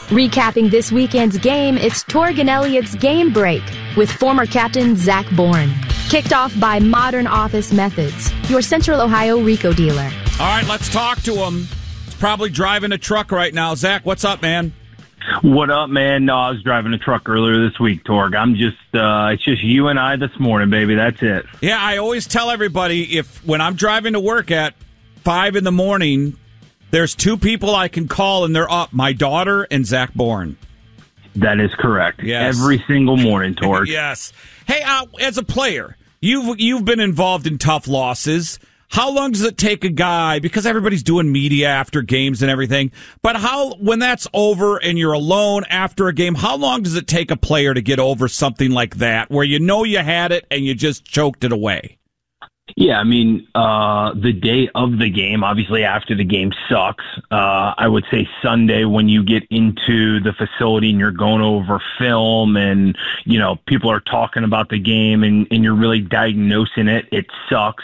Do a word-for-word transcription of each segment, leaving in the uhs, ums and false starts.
Recapping this weekend's game, it's Torg and Elliott's Game Break with former captain Zach Bourne. Kicked off by Modern Office Methods, your Central Ohio RICO dealer. All right, let's talk to him. He's probably driving a truck right now. Zach, what's up, man? What up, man? No, I was driving a truck earlier this week, Torg. I'm just, uh, it's just you and I this morning, baby. That's it. Yeah, I always tell everybody if when I'm driving to work at five in the morning, there's two people I can call and they're up, my daughter and Zach Bourne. That is correct. Yes. Every single morning, Torg. Yes. Hey, uh, as a player, you've you've been involved in tough losses. How long does it take a guy, because everybody's doing media after games and everything, but how, when that's over and you're alone after a game, how long does it take a player to get over something like that, where you know you had it and you just choked it away? Yeah, I mean, uh, the day of the game, obviously after the game sucks. Uh, I would say Sunday when you get into the facility and you're going over film and, you know, people are talking about the game and, and you're really diagnosing it, it sucks.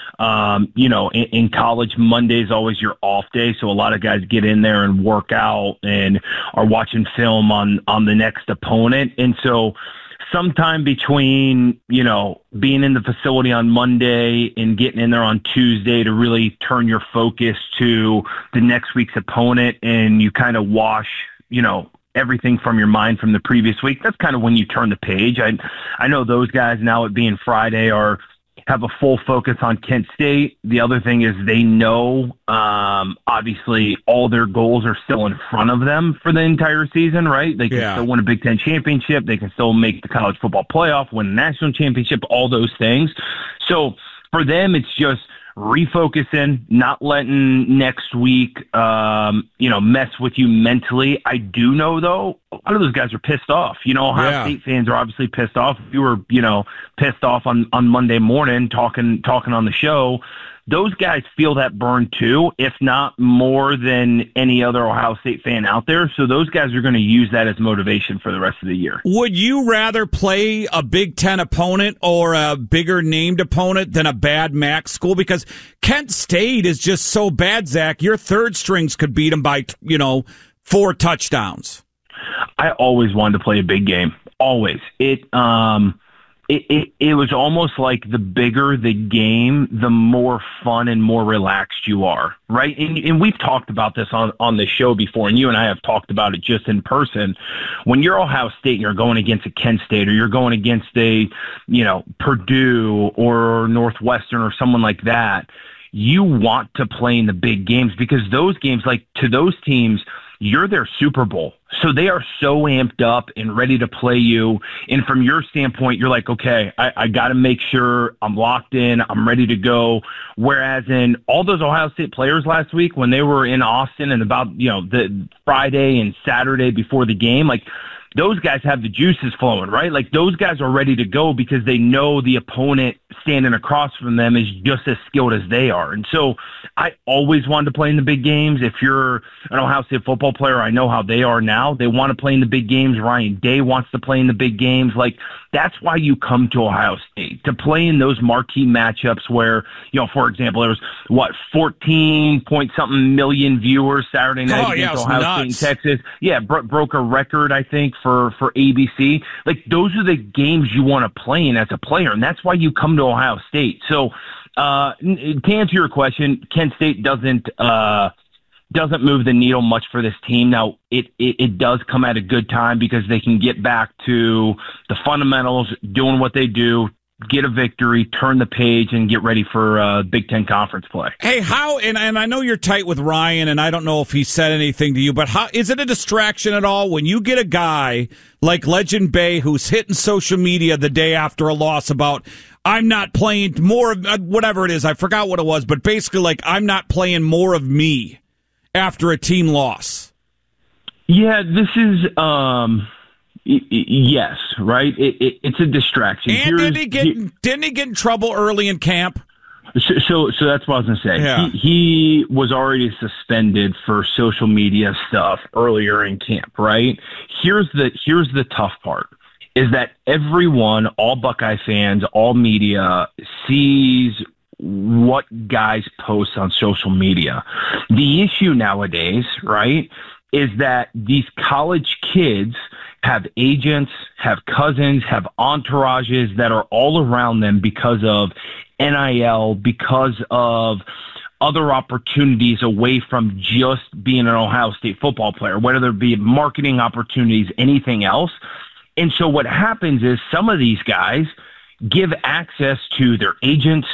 Um, you know, in, in college, Monday is always your off day, so a lot of guys get in there and work out and are watching film on, on the next opponent. And so sometime between, you know, being in the facility on Monday and getting in there on Tuesday to really turn your focus to the next week's opponent, and you kind of wash, you know, everything from your mind from the previous week, that's kind of when you turn the page. I I know those guys now, it being Friday, are have a full focus on Kent State. The other thing is they know, um, obviously, all their goals are still in front of them for the entire season, right? They can Yeah. still win a Big Ten championship. They can still make the college football playoff, win a national championship, all those things. So for them, it's just refocusing, not letting next week, um, you know, mess with you mentally. I do know, though, a lot of those guys are pissed off. You know, Ohio Yeah. State fans are obviously pissed off. If you were, you know, pissed off on, on Monday morning talking talking on the show, those guys feel that burn too, if not more than any other Ohio State fan out there. So those guys are going to use that as motivation for the rest of the year. Would you rather play a Big Ten opponent or a bigger named opponent than a bad M A C school? Because Kent State is just so bad, Zach. Your third strings could beat them by, you know, four touchdowns. I always wanted to play a big game. Always. It, um, It, it it was almost like the bigger the game, the more fun and more relaxed you are, right? And, and we've talked about this on, on the show before, and you and I have talked about it just in person. When you're Ohio State and you're going against a Kent State, or you're going against a, you know, Purdue or Northwestern or someone like that, you want to play in the big games, because those games, like, to those teams, you're their Super Bowl. So they are so amped up and ready to play you. And from your standpoint, you're like, okay, I, I got to make sure I'm locked in. I'm ready to go. Whereas in all those Ohio State players last week, when they were in Austin and about, you know, the Friday and Saturday before the game, like, those guys have the juices flowing, right? Like, those guys are ready to go because they know the opponent standing across from them is just as skilled as they are. And so I always wanted to play in the big games. If you're an Ohio State football player, I know how they are now. They want to play in the big games. Ryan Day wants to play in the big games. Like, that's why you come to Ohio State, to play in those marquee matchups where, you know, for example, there was, what, fourteen point something million viewers Saturday night Oh, yeah, against it was Ohio nuts. State and Texas. Yeah, bro- broke a record, I think, for, for A B C. Like, those are the games you want to play in as a player, and that's why you come to Ohio State. So, uh, to answer your question, Kent State doesn't uh, doesn't move the needle much for this team. Now, it, it, it does come at a good time because they can get back to the fundamentals, doing what they do, get a victory, turn the page, and get ready for uh, Big Ten conference play. Hey, how, and, and I know you're tight with Ryan, and I don't know if he said anything to you, but how is it a distraction at all when you get a guy like Legend Bay who's hitting social media the day after a loss about, I'm not playing more of, uh, whatever it is, I forgot what it was, but basically like, I'm not playing more of me after a team loss? Yeah, this is, um, y- y- yes, right? It, it, it's a distraction. And Here's- didn't he get, he- didn't he get in trouble early in camp? So, so, so that's what I was going to say. Yeah. He, he was already suspended for social media stuff earlier in camp, right? Here's the here's the tough part, is that everyone, all Buckeye fans, all media, sees what guys post on social media. The issue nowadays, right, is that these college kids have agents, have cousins, have entourages that are all around them because of N I L, because of other opportunities away from just being an Ohio State football player, whether it be marketing opportunities, anything else. And so what happens is some of these guys give access to their agents,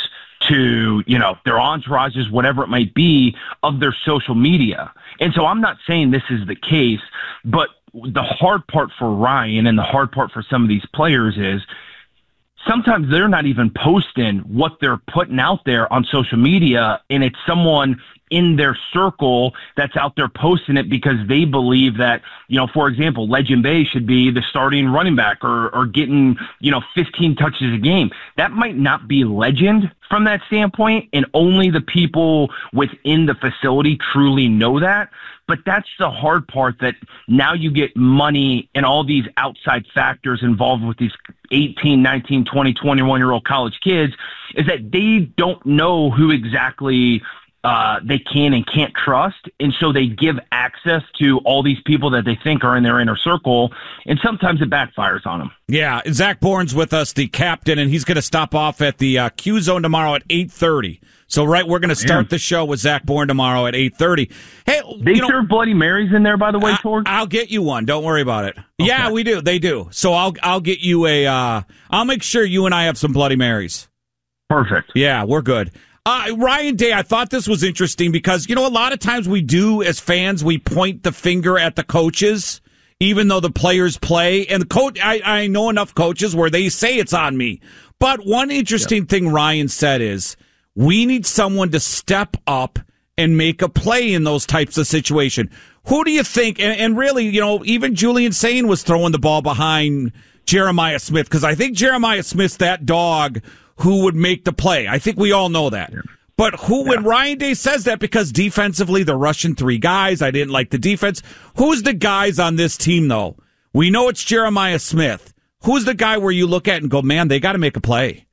to, you know, their entourages, whatever it might be, of their social media. And so I'm not saying this is the case, but the hard part for Ryan and the hard part for some of these players is sometimes they're not even posting what they're putting out there on social media, and it's someone in their circle that's out there posting it because they believe that, you know, for example, Legend Bay should be the starting running back or, or getting, you know, fifteen touches a game. That might not be legend from that standpoint, and only the people within the facility truly know that. But that's the hard part, that now you get money and all these outside factors involved with these eighteen, nineteen, twenty, twenty-one-year-old college kids, is that they don't know who exactly uh, they can and can't trust. And so they give access to all these people that they think are in their inner circle, and sometimes it backfires on them. Yeah, Zach Bourne's with us, the captain, and he's going to stop off at the uh, Q Zone tomorrow at eight thirty. So, right, we're going to start the show with Zach Bourne tomorrow at eight thirty. Hey, They you know, serve Bloody Marys in there, by the way, Torg? I'll get you one. Don't worry about it. Okay. Yeah, we do. They do. So I'll I'll get you a. Uh, I'll make sure you and I have some Bloody Marys. Perfect. Yeah, we're good. Uh, Ryan Day, I thought this was interesting because, you know, a lot of times we do as fans, we point the finger at the coaches, even though the players play. And the coach, I, I know enough coaches where they say it's on me. But one interesting yep. thing Ryan said is, we need someone to step up and make a play in those types of situations. Who do you think? And, and really, you know, even Julian Sain was throwing the ball behind Jeremiah Smith, because I think Jeremiah Smith's that dog who would make the play. I think we all know that. Yeah. But who, yeah. when Ryan Day says that, because defensively they're rushing three guys, I didn't like the defense. Who's the guys on this team, though? We know it's Jeremiah Smith. Who's the guy where you look at and go, man, they got to make a play?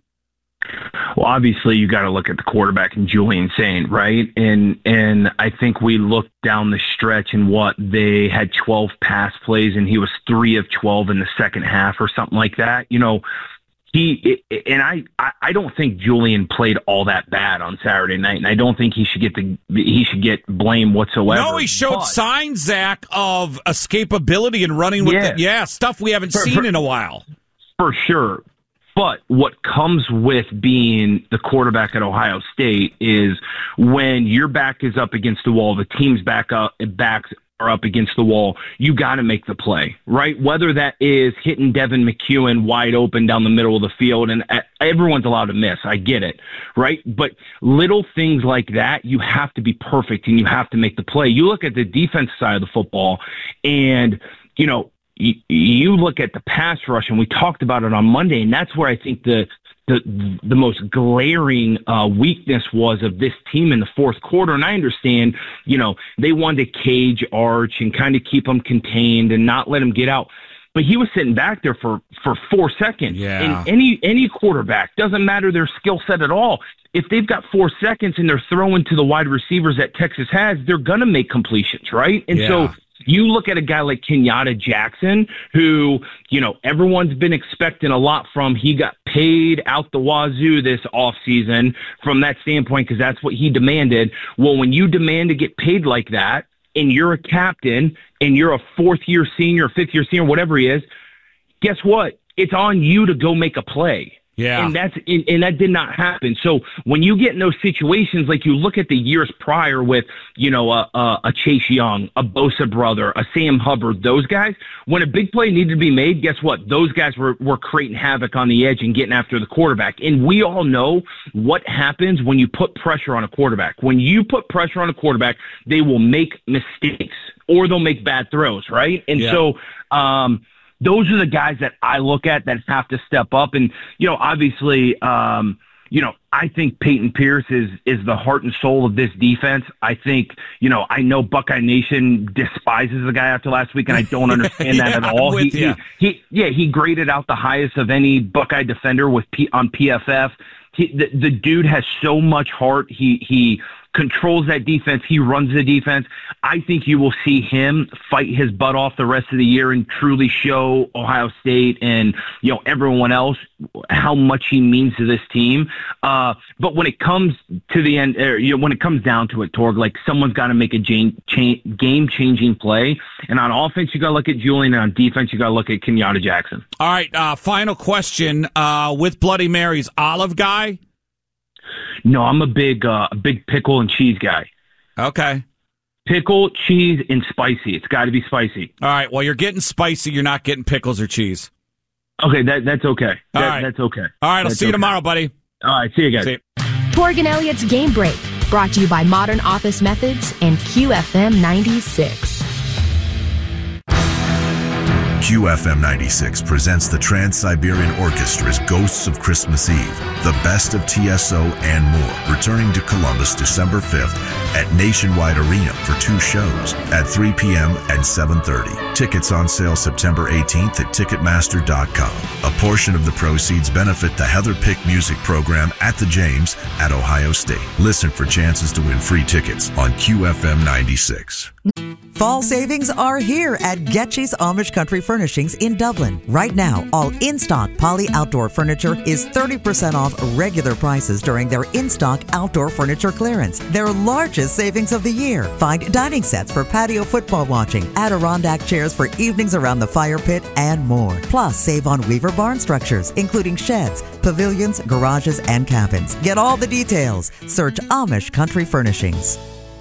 Well, obviously, you got to look at the quarterback and Julian Sain, right? And and I think we looked down the stretch and what they had twelve pass plays, and he was three of twelve in the second half or something like that. You know, he and I I don't think Julian played all that bad on Saturday night, and I don't think he should get the he should get blame whatsoever. No, he showed but, signs, Zach, of escapability and running with yeah. the, yeah stuff we haven't for, seen for, in a while. For sure. But what comes with being the quarterback at Ohio State is when your back is up against the wall, the team's back up, backs are up against the wall, you got to make the play, right? Whether that is hitting Devin McEwen wide open down the middle of the field, and everyone's allowed to miss. I get it, right? But little things like that, you have to be perfect and you have to make the play. You look at the defense side of the football, and, you know, you look at the pass rush, and we talked about it on Monday, and that's where I think the the the most glaring uh, weakness was of this team in the fourth quarter. And I understand, you know, they wanted to cage Arch and kind of keep him contained and not let him get out. But he was sitting back there for, for four seconds. Yeah. And any any quarterback, doesn't matter their skill set at all, if they've got four seconds and they're throwing to the wide receivers that Texas has, they're going to make completions, right? And yeah. so you look at a guy like Kenyatta Jackson, who, you know, everyone's been expecting a lot from. He got paid out the wazoo this offseason from that standpoint because that's what he demanded. Well, when you demand to get paid like that, and you're a captain, and you're a fourth-year senior, fifth-year senior, whatever he is, guess what? It's on you to go make a play. Yeah. And that's and, and that did not happen. So when you get in those situations, like you look at the years prior with, you know, a, a, a Chase Young, a Bosa brother, a Sam Hubbard, those guys, when a big play needed to be made, guess what? Those guys were, were creating havoc on the edge and getting after the quarterback. And we all know what happens when you put pressure on a quarterback. When you put pressure on a quarterback, they will make mistakes or they'll make bad throws, right? And yeah. so um those are the guys that I look at that have to step up. And, you know, obviously, um, you know, I think Peyton Pierce is is the heart and soul of this defense. I think, you know, I know Buckeye Nation despises the guy after last week, and I don't understand yeah, that at all. He, he, he, yeah, he graded out the highest of any Buckeye defender with P, on P F F. He, the, the dude has so much heart. He he controls that defense. He runs the defense. I think you will see him fight his butt off the rest of the year and truly show Ohio State and, you know, everyone else how much he means to this team. Uh, but when it comes to the end, er, you know, when it comes down to it, Torg, like someone's got to make a game-changing play. And on offense, you got to look at Julian, and on defense, you got to look at Kenyatta Jackson. All right, uh, final question. Uh, with Bloody Mary's, Olive guy? No, I'm a big, uh, big pickle and cheese guy. Okay. Pickle, cheese, and spicy. It's got to be spicy. All right. Well, you're getting spicy. You're not getting pickles or cheese. Okay, that that's okay. That, All right. That's okay. All right, I'll that's see you okay. tomorrow, buddy. All right, see you guys. See you. Torg and Elliott's Game Break, brought to you by Modern Office Methods and Q F M ninety-six. Q F M ninety-six presents the Trans-Siberian Orchestra's Ghosts of Christmas Eve, the best of T S O and more, returning to Columbus December fifth at Nationwide Arena for two shows at three p.m. and seven thirty. Tickets on sale September eighteenth at Ticketmaster dot com. A portion of the proceeds benefit the Heather Pick Music Program at the James at Ohio State. Listen for chances to win free tickets on Q F M ninety-six. Fall savings are here at Getchy's Amish Country Furnishings in Dublin. Right now, all in-stock Poly Outdoor furniture is thirty percent off regular prices during their in-stock outdoor furniture clearance, their largest savings of the year. Find dining sets for patio football watching, Adirondack chairs for evenings around the fire pit, and more. Plus, save on Weaver barn structures, including sheds, pavilions, garages, and cabins. Get all the details. Search Amish Country Furnishings.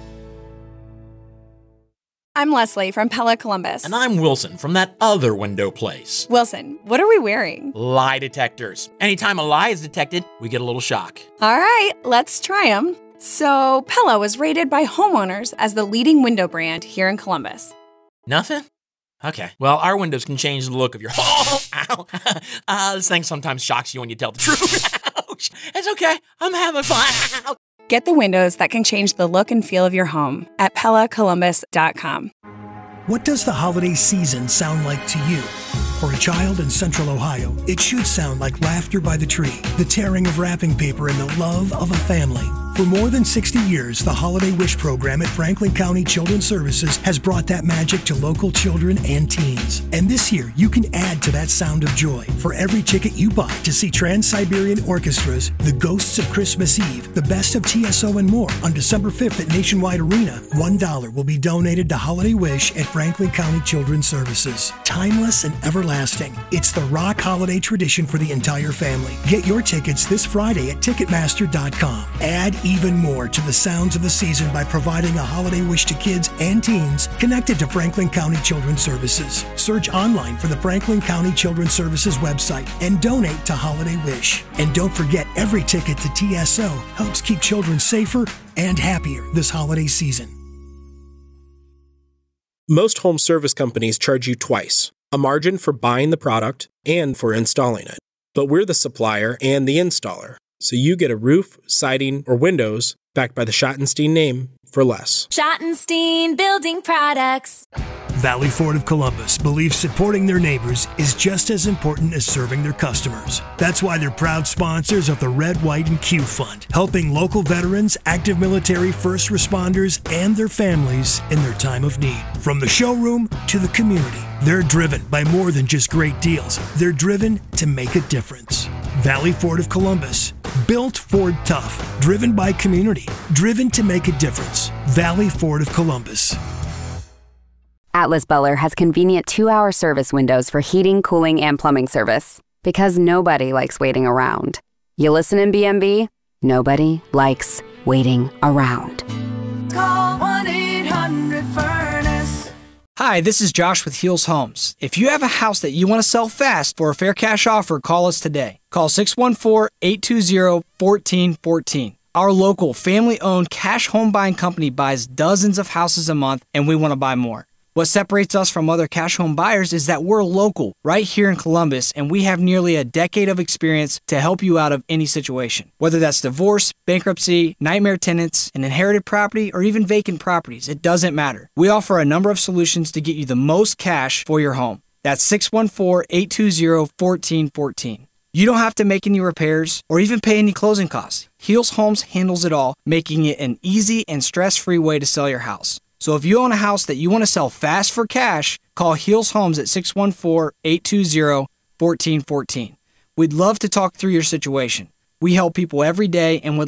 I'm Leslie from Pella Columbus. And I'm Wilson from that other window place. Wilson, what are we wearing? Lie detectors. Anytime a lie is detected, we get a little shock. All right, let's try them. So, Pella was rated by homeowners as the leading window brand here in Columbus. Nothing? Okay. Well, our windows can change the look of your home. Ow. Uh, this thing sometimes shocks you when you tell the truth. Ouch. It's okay. I'm having fun. Get the windows that can change the look and feel of your home at Pella Columbus dot com. What does the holiday season sound like to you? For a child in Central Ohio, it should sound like laughter by the tree, the tearing of wrapping paper, and the love of a family. For more than sixty years, the Holiday Wish program at Franklin County Children's Services has brought that magic to local children and teens. And this year, you can add to that sound of joy. For every ticket you buy to see Trans-Siberian Orchestra's The Ghosts of Christmas Eve, the best of T S O and more on December fifth at Nationwide Arena, one dollar will be donated to Holiday Wish at Franklin County Children's Services. Timeless and everlasting. It's the rock holiday tradition for the entire family. Get your tickets this Friday at Ticketmaster dot com. Add even more to the sounds of the season by providing a holiday wish to kids and teens connected to Franklin County Children's Services. Search online for the Franklin County Children's Services website and donate to Holiday Wish. And don't forget, every ticket to T S O helps keep children safer and happier this holiday season. Most home service companies charge you twice, a margin for buying the product and for installing it. But we're the supplier and the installer, so you get a roof, siding, or windows backed by the Schottenstein name for less. Schottenstein Building Products. Valley Ford of Columbus believes supporting their neighbors is just as important as serving their customers. That's why they're proud sponsors of the Red, White, and Q Fund, helping local veterans, active military, first responders, and their families in their time of need. From the showroom to the community, they're driven by more than just great deals. They're driven to make a difference. Valley Ford of Columbus, built Ford tough, driven by community, driven to make a difference. Valley Ford of Columbus. Atlas Beller has convenient two-hour service windows for heating, cooling, and plumbing service. Because nobody likes waiting around. You listen in B M B? Nobody likes waiting around. Call one eight hundred furnace. Hi, this is Josh with Heels Homes. If you have a house that you want to sell fast for a fair cash offer, call us today. Call six one four, eight two zero, one four one four. Our local family-owned cash home buying company buys dozens of houses a month, and we want to buy more. What separates us from other cash home buyers is that we're local, right here in Columbus, and we have nearly a decade of experience to help you out of any situation. Whether that's divorce, bankruptcy, nightmare tenants, an inherited property, or even vacant properties, it doesn't matter. We offer a number of solutions to get you the most cash for your home. That's six one four, eight two zero, one four one four. You don't have to make any repairs or even pay any closing costs. Heels Homes handles it all, making it an easy and stress-free way to sell your house. So if you own a house that you want to sell fast for cash, call Heels Homes at six one four, eight two zero, one four one four. We'd love to talk through your situation. We help people every day and would